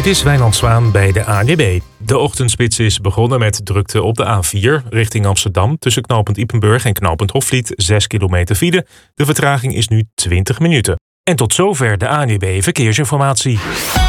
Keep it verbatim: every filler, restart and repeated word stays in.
Dit is Wijnand Zwaan bij de A N W B. De ochtendspits is begonnen met drukte op de A vier richting Amsterdam. Tussen knooppunt Ypenburg en knooppunt Hofvliet zes kilometer file. De vertraging is nu twintig minuten. En tot zover de A N W B Verkeersinformatie.